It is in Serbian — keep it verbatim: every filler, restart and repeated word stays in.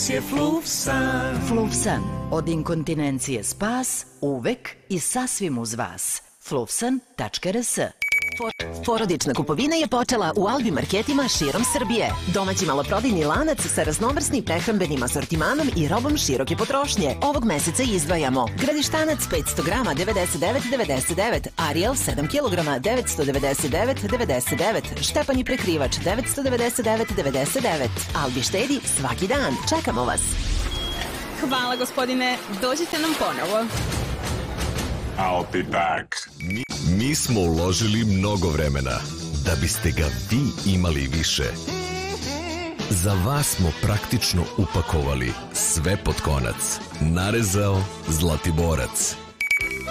Nos je Fluvsan. Fluvsan, od inkontinencije spas, uvek i sasvim uz vas. fluvsan tačka r s. Porodična kupovina je počela u Albi marketima širom Srbije. Domaći maloprodajni lanac sa raznovrsnim prehrambenim asortimanom i robom široke potrošnje. Ovog meseca izdvajamo gradištanac petsto grama devedeset devet devedeset devet, Ariel sedam kilograma devetsto devedeset devet devedeset devet, štepanji prekrivač devetsto devedeset devet devedeset devet. Albi štedi svaki dan. Čekamo vas. Hvala gospodine, dođite nam ponovo. I'll be back. Mi, mi smo uložili mnogo vremena da biste ga vi imali više. Za vas smo praktično upakovali sve pod konac. Narezao Zlatiborac.